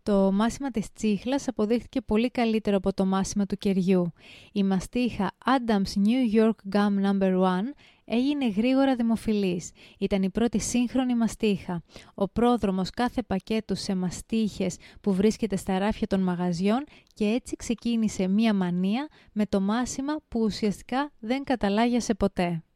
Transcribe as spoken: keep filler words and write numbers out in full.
Το μάσιμα της τσίχλας αποδείχθηκε πολύ καλύτερο από το μάσιμα του κεριού. Η μαστίχα Adams New York Gum νόμπερ ένα έγινε γρήγορα δημοφιλής. Ήταν η πρώτη σύγχρονη μαστίχα. Ο πρόδρομος κάθε πακέτου σε μαστίχες που βρίσκεται στα ράφια των μαγαζιών και έτσι ξεκίνησε μία μανία με το μάσιμα που ουσιαστικά δεν καταλάγιασε ποτέ.